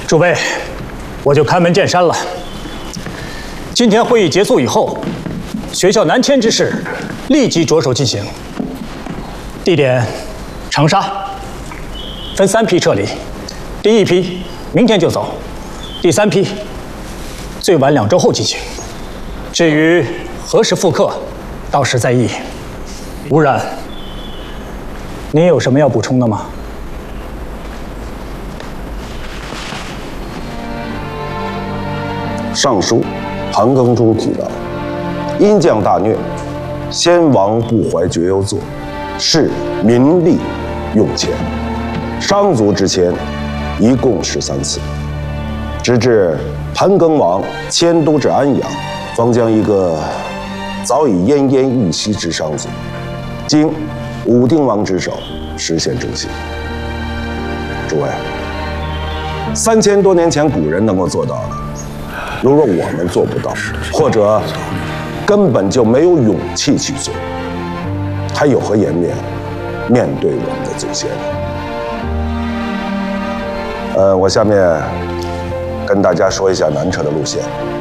诸位，我就开门见山了。今天会议结束以后，学校南迁之事立即着手进行。地点：长沙，分3批撤离。第1批明天就走，第3批最晚2周后进行。至于何时复课，到时再议。吴冉，您有什么要补充的吗？ 上书盘庚中提到：“殷将大虐，先王不怀绝忧作，是民力用钱。商族之迁，一共13次，直至盘庚王迁都至安阳，方将一个早已奄奄一息之商族，经武定王之手实现正兴。诸位，3000多年前古人能够做到的。” 如若我们做不到，或者根本就没有勇气去做，还有何颜面面对我们的祖先？我下面跟大家说一下南撤的路线。